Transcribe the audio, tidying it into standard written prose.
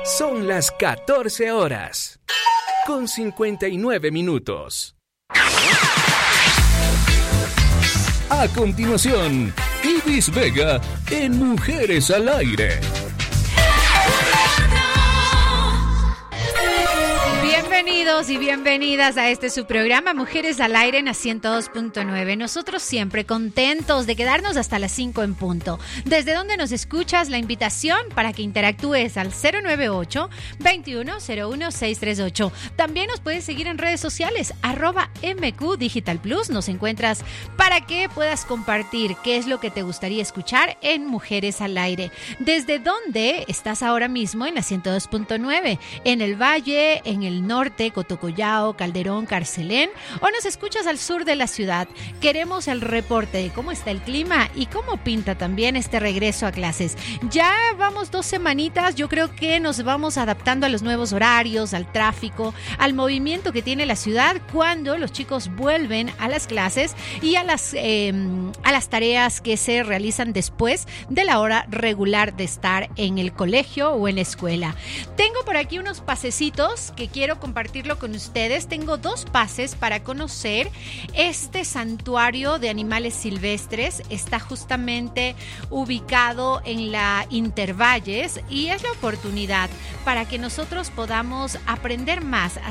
Son las 14 horas, con 59 minutos. A continuación, Ibis Vega en Mujeres al Aire. Bienvenidos y bienvenidas a este su programa Mujeres al Aire en la 102.9. Nosotros siempre contentos de quedarnos hasta las 5 en punto. Desde donde nos escuchas, la invitación para que interactúes al 098-2101-638. También nos puedes seguir en redes sociales, @MQ Digital Plus. Nos encuentras para que puedas compartir qué es lo que te gustaría escuchar en Mujeres al Aire. Desde donde estás ahora mismo en la 102.9, en el Valle, en el norte, Cotocollao, Calderón, Carcelén, o nos escuchas al sur de la ciudad. Queremos el reporte de cómo está el clima y cómo pinta también este regreso a clases. Ya vamos 2 semanitas, yo creo que nos vamos adaptando a los nuevos horarios, al tráfico, al movimiento que tiene la ciudad cuando los chicos vuelven a las clases y a las tareas que se realizan después de la hora regular de estar en el colegio o en la escuela. Tengo por aquí unos pasecitos que quiero compartirlo con ustedes. Tengo 2 pases para conocer este santuario de animales silvestres. Está justamente ubicado en la Intervalles y es la oportunidad para que nosotros podamos aprender más